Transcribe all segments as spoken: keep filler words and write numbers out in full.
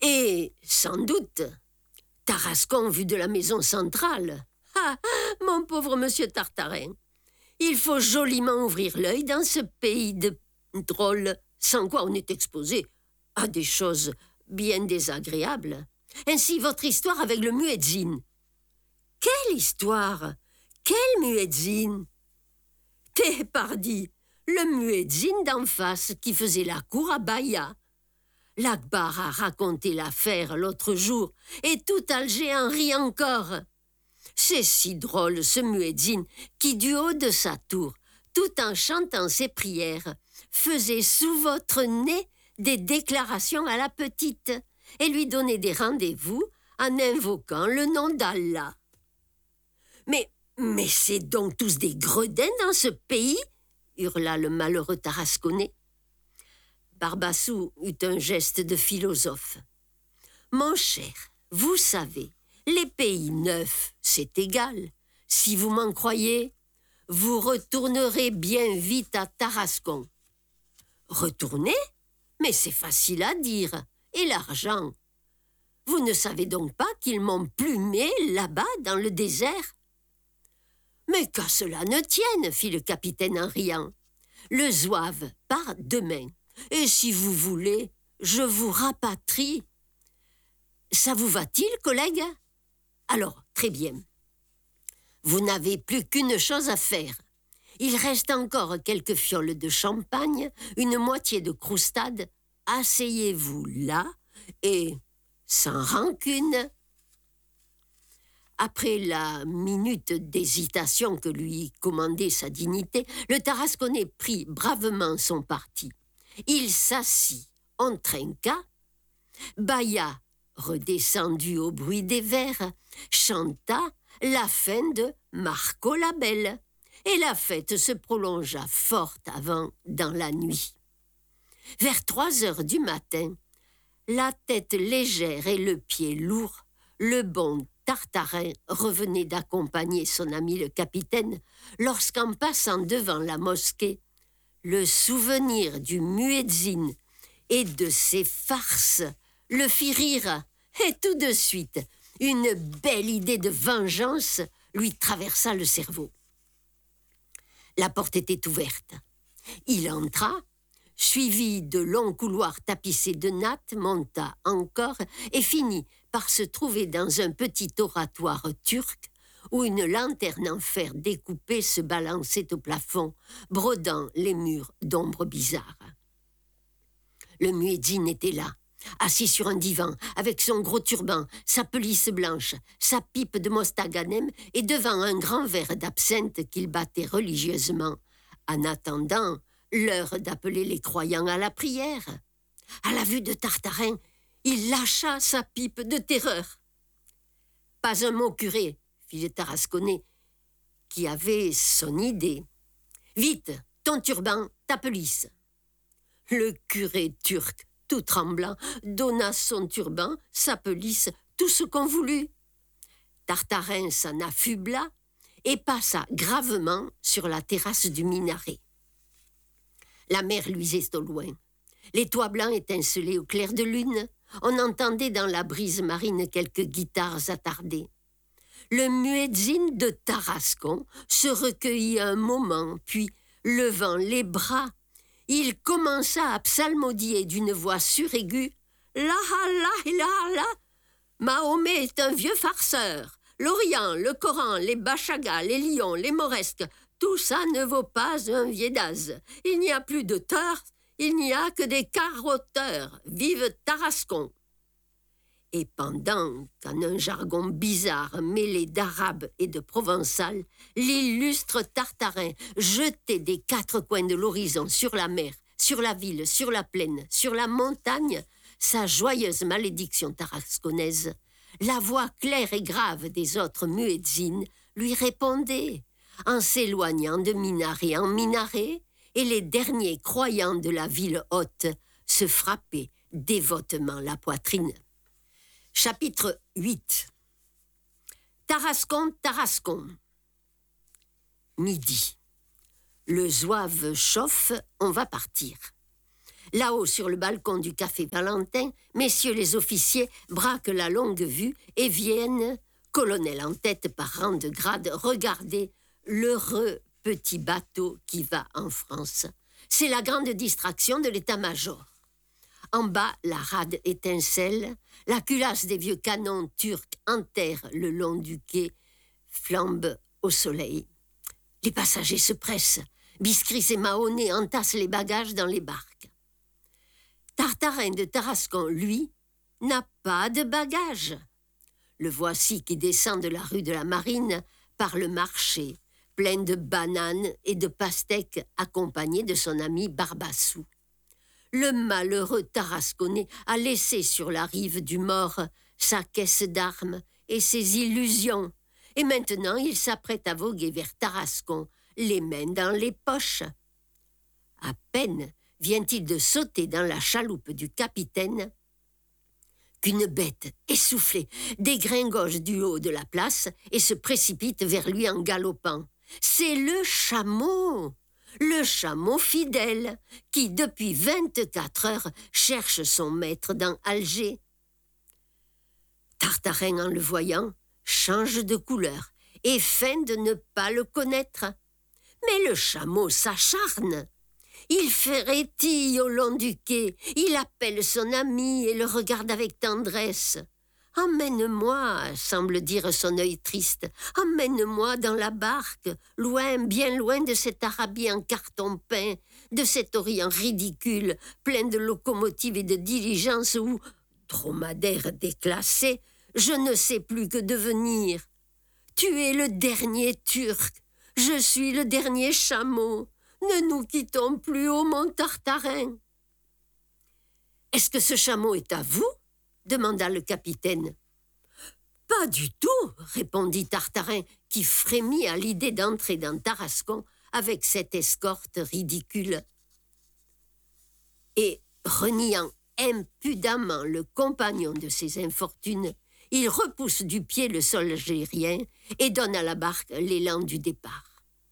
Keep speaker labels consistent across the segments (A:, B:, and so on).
A: Et, sans doute, Tarascon vu de la maison centrale. Ah, mon pauvre monsieur Tartarin, il faut joliment ouvrir l'œil dans ce pays de drôles, sans quoi on est exposé à des choses bien désagréables. Ainsi, votre histoire avec le muezzin. Quelle histoire? Quelle muezzin? T'es pardi, le muezzin d'en face qui faisait la cour à Bahia. L'Akbar a raconté l'affaire l'autre jour et tout Alger en rit encore. C'est si drôle ce muezzin qui, du haut de sa tour, tout en chantant ses prières, faisait sous votre nez des déclarations à la petite et lui donnait des rendez-vous en invoquant le nom d'Allah. Mais, mais c'est donc tous des gredins dans ce pays, hurla le malheureux Tarasconnais. Barbassou eut un geste de philosophe. Mon cher, vous savez, les pays neufs, c'est égal. Si vous m'en croyez, vous retournerez bien vite à Tarascon. Retourner? Mais c'est facile à dire. Et l'argent? Vous ne savez donc pas qu'ils m'ont plumé là-bas dans le désert? Mais qu'à cela ne tienne, fit le capitaine en riant. Le zouave part demain. Et si vous voulez, je vous rapatrie. Ça vous va-t-il, collègue? Alors, très bien. Vous n'avez plus qu'une chose à faire. Il reste encore quelques fioles de champagne, une moitié de croustade. Asseyez-vous là et, sans rancune... Après la minute d'hésitation que lui commandait sa dignité, le Tarasconnais prit bravement son parti. Il s'assit, on trinqua. Bahia, redescendu au bruit des verres, chanta la fin de Marco la Belle, et la fête se prolongea fort avant dans la nuit. Vers trois heures du matin, la tête légère et le pied lourd, le bon Tartarin revenait d'accompagner son ami le capitaine lorsqu'en passant devant la mosquée, le souvenir du muezzin et de ses farces le fit rire et tout de suite, une belle idée de vengeance lui traversa le cerveau. La porte était ouverte. Il entra, suivi de longs couloirs tapissés de nattes, monta encore et finit par se trouver dans un petit oratoire turc où une lanterne en fer découpé se balançait au plafond, brodant les murs d'ombres bizarres. Le muezzin était là, assis sur un divan, avec son gros turban, sa pelisse blanche, sa pipe de mostaganem et devant un grand verre d'absinthe qu'il battait religieusement, en attendant l'heure d'appeler les croyants à la prière. À la vue de Tartarin, il lâcha sa pipe de terreur. « Pas un mot, curé !» fit le Tarasconnais, qui avait son idée. « Vite, ton turban, ta pelisse !» Le curé turc, tout tremblant, donna son turban, sa pelisse, tout ce qu'on voulut. Tartarin s'en affubla et passa gravement sur la terrasse du minaret. La mer luisait au loin. Les toits blancs étincelaient au clair de lune. On entendait dans la brise marine quelques guitares attardées. Le muezzin de Tarascon se recueillit un moment, puis, levant les bras, il commença à psalmodier d'une voix suraiguë. « La la la la Mahomet est un vieux farceur. L'Orient, le Coran, les Bachagas, les lions, les Mauresques, tout ça ne vaut pas un viédaz. Il n'y a plus de teurs, il n'y a que des carotteurs. Vive Tarascon !» Et pendant qu'en un jargon bizarre mêlé d'arabe et de provençal, l'illustre Tartarin jetait des quatre coins de l'horizon sur la mer, sur la ville, sur la plaine, sur la montagne, sa joyeuse malédiction tarasconnaise, la voix claire et grave des autres muezzins lui répondait, en s'éloignant de minaret en minaret, et les derniers croyants de la ville haute se frappaient dévotement la poitrine. Chapitre huit. Tarascon, Tarascon. Midi. Le zouave chauffe, on va partir. Là-haut, sur le balcon du café Valentin, messieurs les officiers braquent la longue vue et viennent, colonel en tête par rang de grade, regarder l'heureux petit bateau qui va en France. C'est la grande distraction de l'état-major. En bas, la rade étincelle, la culasse des vieux canons turcs enterre le long du quai, flambe au soleil. Les passagers se pressent. Biscris et Mahonnais entassent les bagages dans les barques. Tartarin de Tarascon, lui, n'a pas de bagages. Le voici qui descend de la rue de la Marine par le marché, plein de bananes et de pastèques, accompagné de son ami Barbassou. Le malheureux Tarasconnais a laissé sur la rive du Mort sa caisse d'armes et ses illusions, et maintenant il s'apprête à voguer vers Tarascon, les mains dans les poches. À peine vient-il de sauter dans la chaloupe du capitaine qu'une bête essoufflée dégringole du haut de la place et se précipite vers lui en galopant. C'est le chameau, le chameau fidèle, qui depuis vingt-quatre heures cherche son maître dans Alger. Tartarin, en le voyant, change de couleur et feint de ne pas le connaître. Mais le chameau s'acharne. Il ferrétille au long du quai, il appelle son ami et le regarde avec tendresse. « Emmène-moi, semble dire son œil triste, emmène-moi dans la barque, loin, bien loin de cette Arabie en carton peint, de cet Orient ridicule, plein de locomotives et de diligences où, dromadaire déclassé, je ne sais plus que devenir. Tu es le dernier Turc, je suis le dernier chameau. Ne nous quittons plus, ô mon Tartarin. »« Est-ce que ce chameau est à vous ?» demanda le capitaine. « Pas du tout, » répondit Tartarin, qui frémit à l'idée d'entrer dans Tarascon avec cette escorte ridicule. Et, reniant impudemment le compagnon de ses infortunes, il repousse du pied le sol algérien et donne à la barque l'élan du départ.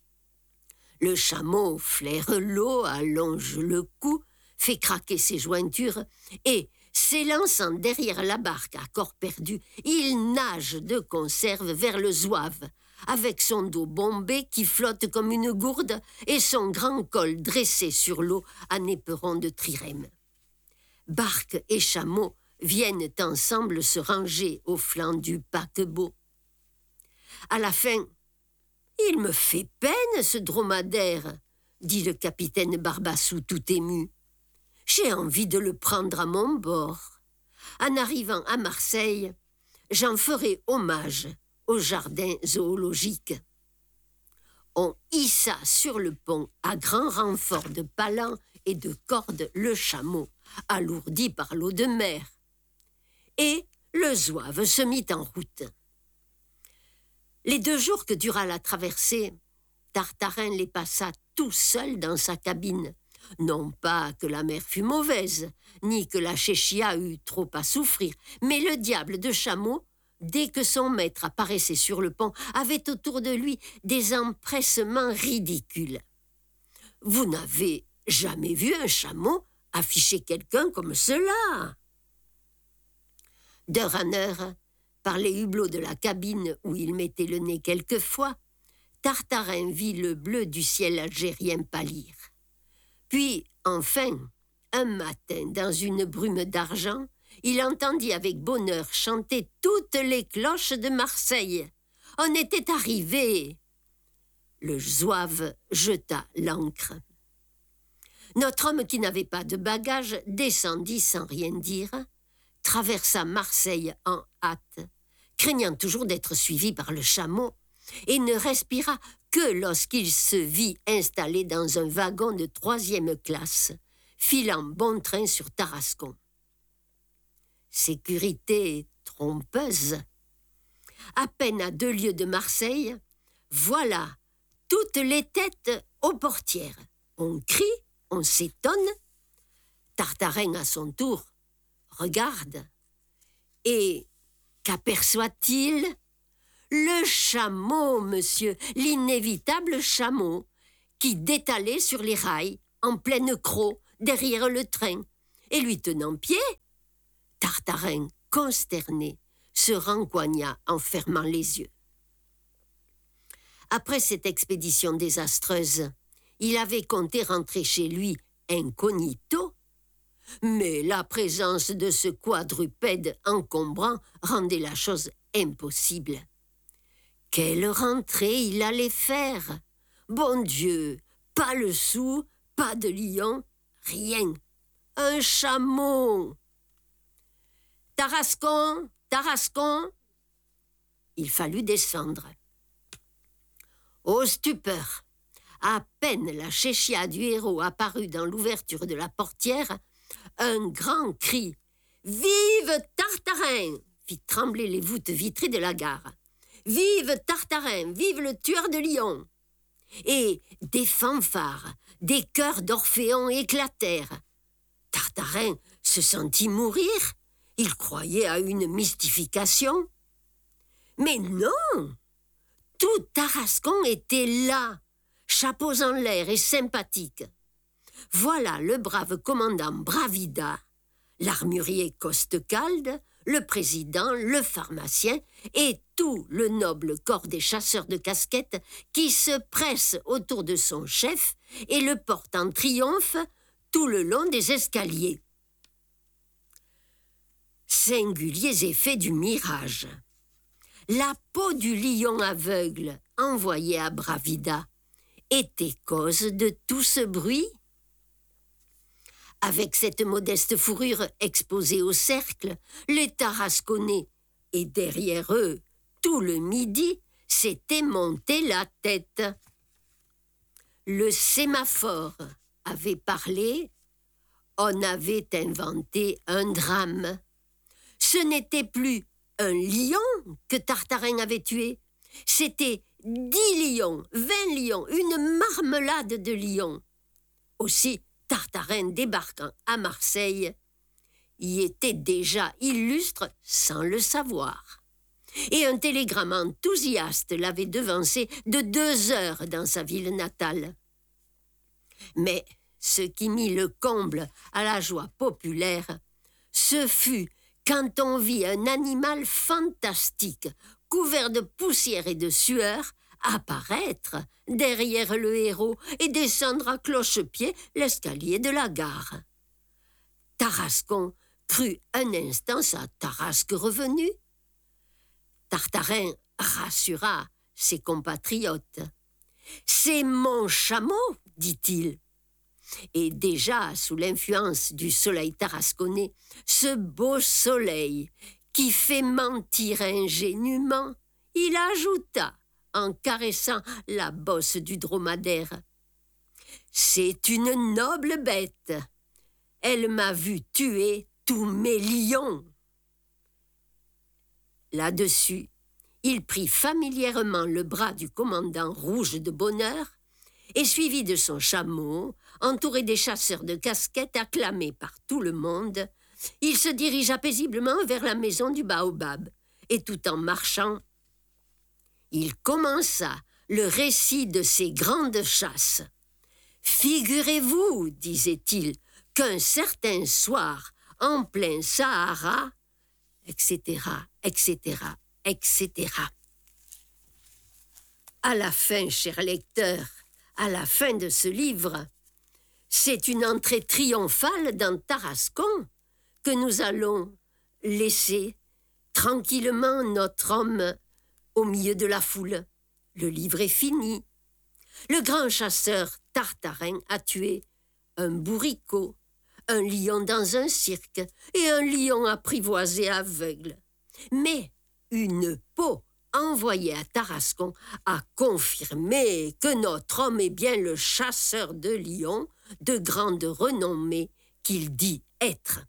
A: Le chameau flaire l'eau, allonge le cou, fait craquer ses jointures et, s'élançant derrière la barque à corps perdu, il nage de conserve vers le Zouave, avec son dos bombé qui flotte comme une gourde et son grand col dressé sur l'eau en éperon de trirème. Barque et chameau viennent ensemble se ranger au flanc du paquebot. À la fin, « Il me fait peine, ce dromadaire, » dit le capitaine Barbassou tout ému. « J'ai envie de le prendre à mon bord. En arrivant à Marseille, j'en ferai hommage au jardin zoologique. » On hissa sur le pont à grand renfort de palans et de cordes le chameau, alourdi par l'eau de mer. Et le Zouave se mit en route. Les deux jours que dura la traversée, Tartarin les passa tout seul dans sa cabine. Non pas que la mer fût mauvaise, ni que la chéchia eût trop à souffrir, mais le diable de chameau, dès que son maître apparaissait sur le pont, avait autour de lui des empressements ridicules. Vous n'avez jamais vu un chameau afficher quelqu'un comme cela. D'heure en heure, par les hublots de la cabine où il mettait le nez quelquefois, Tartarin vit le bleu du ciel algérien pâlir. Puis, enfin, un matin, dans une brume d'argent, il entendit avec bonheur chanter toutes les cloches de Marseille. On était arrivé. Le Zouave jeta l'ancre. Notre homme qui n'avait pas de bagages descendit sans rien dire, traversa Marseille en hâte, craignant toujours d'être suivi par le chameau, et ne respira que lorsqu'il se vit installé dans un wagon de troisième classe, filant bon train sur Tarascon. Sécurité trompeuse. À peine à deux lieues de Marseille, voilà toutes les têtes aux portières. On crie, on s'étonne. Tartarin, à son tour, regarde. Et qu'aperçoit-il ? Le chameau, monsieur, l'inévitable chameau, qui détalait sur les rails, en pleine croc, derrière le train, et lui tenant pied, Tartarin, consterné, se rencoigna en fermant les yeux. Après cette expédition désastreuse, il avait compté rentrer chez lui incognito, mais la présence de ce quadrupède encombrant rendait la chose impossible. Quelle rentrée il allait faire? Bon Dieu, pas le sou, pas de lion, rien. Un chameau. Tarascon, Tarascon. Il fallut descendre. Ô stupeur! À peine la chéchia du héros apparut dans l'ouverture de la portière, un grand cri « Vive Tartarin !» fit trembler les voûtes vitrées de la gare. « Vive Tartarin! Vive le tueur de lions !» Et des fanfares, des chœurs d'Orphéon éclatèrent. Tartarin se sentit mourir. Il croyait à une mystification. Mais non! Tout Tarascon était là, chapeaux en l'air et sympathique. Voilà le brave commandant Bravida, l'armurier Costecalde, le président, le pharmacien et tout le noble corps des chasseurs de casquettes qui se pressent autour de son chef et le portent en triomphe tout le long des escaliers. Singuliers effets du mirage. La peau du lion aveugle envoyée à Bravida était cause de tout ce bruit. Avec cette modeste fourrure exposée au cercle, les Tarasconnais, et derrière eux, tout le midi, s'étaient monté la tête. Le sémaphore avait parlé, on avait inventé un drame. Ce n'était plus un lion que Tartarin avait tué, c'était dix lions, vingt lions, une marmelade de lions. Aussi, Tartarin débarquant à Marseille y était déjà illustre sans le savoir. Et un télégramme enthousiaste l'avait devancé de deux heures dans sa ville natale. Mais ce qui mit le comble à la joie populaire, ce fut quand on vit un animal fantastique, couvert de poussière et de sueur, apparaître derrière le héros et descendre à cloche-pied l'escalier de la gare. Tarascon crut un instant sa Tarasque revenue. Tartarin rassura ses compatriotes. « C'est mon chameau, dit-il. » Et déjà, sous l'influence du soleil tarasconnais, ce beau soleil qui fait mentir ingénument, il ajouta, en caressant la bosse du dromadaire. « C'est une noble bête. Elle m'a vu tuer tous mes lions. » Là-dessus, il prit familièrement le bras du commandant rouge de bonheur et suivi de son chameau, entouré des chasseurs de casquettes acclamés par tout le monde, il se dirigea paisiblement vers la maison du baobab. Et tout en marchant, il commença le récit de ses grandes chasses. « Figurez-vous, disait-il, qu'un certain soir, en plein Sahara, et cetera, et cetera, et cetera. À la fin, cher lecteur, à la fin de ce livre, c'est une entrée triomphale dans Tarascon que nous allons laisser tranquillement notre homme au milieu de la foule. Le livre est fini. Le grand chasseur Tartarin a tué un bourricot, un lion dans un cirque et un lion apprivoisé aveugle. Mais une peau envoyée à Tarascon a confirmé que notre homme est bien le chasseur de lions de grande renommée qu'il dit être.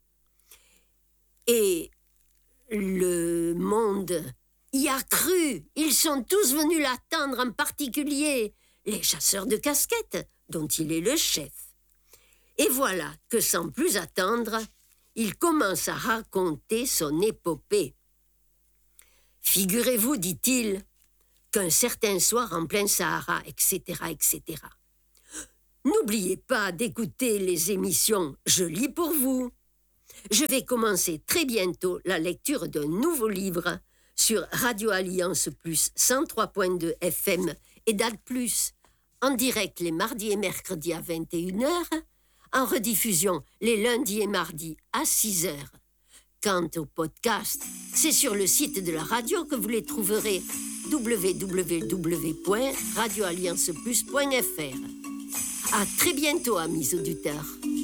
A: Et le monde y a cru. Ils sont tous venus l'attendre, en particulier les chasseurs de casquettes, dont il est le chef. Et voilà que sans plus attendre, il commence à raconter son épopée. Figurez-vous, dit-il, qu'un certain soir en plein Sahara, et cetera, et cetera. N'oubliez pas d'écouter les émissions Je lis pour vous. Je vais commencer très bientôt la lecture d'un nouveau livre sur Radio Alliance Plus cent trois point deux F M et D A D plus, en direct les mardis et mercredis à vingt et une heures, en rediffusion les lundis et mardis à six heures. Quant au podcast, c'est sur le site de la radio que vous les trouverez, w w w point radio alliance plus point f r. À très bientôt, amis auditeurs.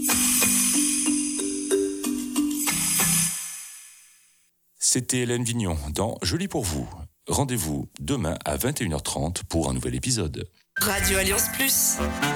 B: C'était Hélène Vignon dans Je lis pour vous. Rendez-vous demain à vingt et une heures trente pour un nouvel épisode.
C: Radio Alliance Plus.